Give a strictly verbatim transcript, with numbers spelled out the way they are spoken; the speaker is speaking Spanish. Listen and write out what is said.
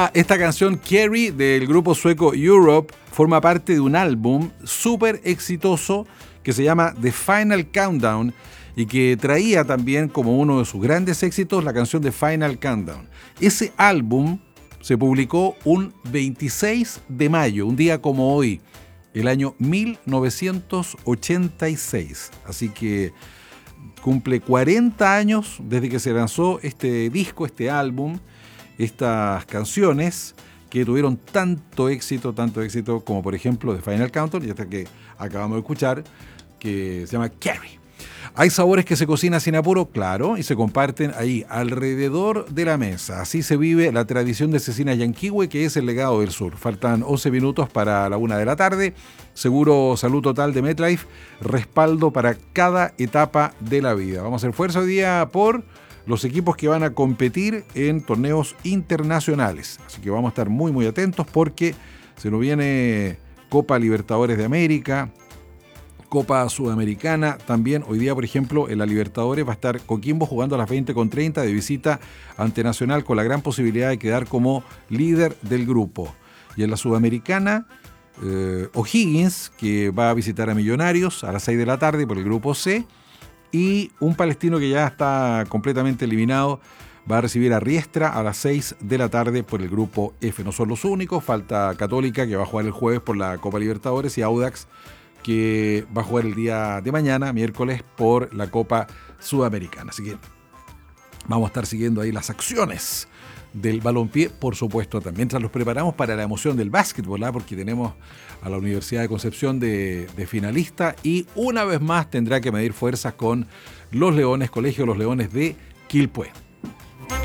Esta canción, Carrie, del grupo sueco Europe, forma parte de un álbum súper exitoso que se llama The Final Countdown y que traía también como uno de sus grandes éxitos la canción The Final Countdown. Ese álbum se publicó un veintiséis de mayo, un día como hoy, el año mil novecientos ochenta y seis. Así que cumple cuarenta años desde que se lanzó este disco, este álbum, estas canciones que tuvieron tanto éxito, tanto éxito como por ejemplo The Final Countdown y esta que acabamos de escuchar, que se llama Carrie. ¿Hay sabores que se cocinan sin apuro? Claro, y se comparten ahí, alrededor de la mesa. Así se vive la tradición de Cecina Yanquihue, que es el legado del sur. Faltan once minutos para la una de la tarde. Seguro Salud Total de MetLife, respaldo para cada etapa de la vida. Vamos a hacer fuerza hoy día por los equipos que van a competir en torneos internacionales. Así que vamos a estar muy, muy atentos porque se nos viene Copa Libertadores de América, Copa Sudamericana. También hoy día, por ejemplo, en la Libertadores va a estar Coquimbo jugando a las veinte con treinta de visita ante Nacional con la gran posibilidad de quedar como líder del grupo. Y en la Sudamericana, eh, O'Higgins, que va a visitar a Millonarios a las seis de la tarde por el grupo C. Y un palestino que ya está completamente eliminado va a recibir a Riestra a las seis de la tarde por el grupo F. No son los únicos, falta Católica que va a jugar el jueves por la Copa Libertadores y Audax que va a jugar el día de mañana, miércoles, por la Copa Sudamericana. Así que vamos a estar siguiendo ahí las acciones del balompié, por supuesto, también. Mientras los preparamos para la emoción del básquetbol, ¿eh? Porque tenemos a la Universidad de Concepción de, de finalista y una vez más tendrá que medir fuerzas con los Leones, Colegio Los Leones de Quilpué.